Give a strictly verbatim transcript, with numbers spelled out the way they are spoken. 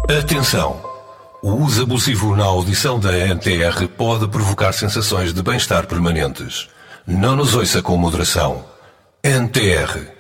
Atenção! O uso abusivo na audição da N T R pode provocar sensações de bem-estar permanentes. Não nos ouça com moderação. N T R